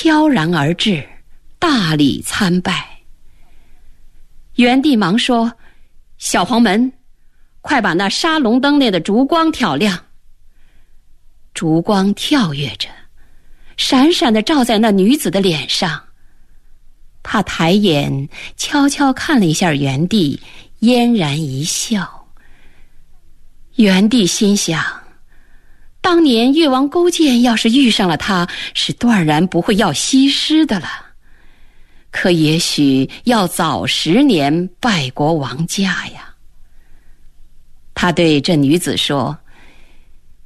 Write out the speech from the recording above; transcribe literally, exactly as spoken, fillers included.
悄然而至，大礼参拜。元帝忙说：小黄门，快把那沙龙灯内的烛光挑亮。烛光跳跃着，闪闪地照在那女子的脸上。他抬眼悄悄看了一下元帝，嫣然一笑。元帝心想，当年越王勾践要是遇上了他，是断然不会要西施的了，可也许要早十年拜国王家呀。他对这女子说：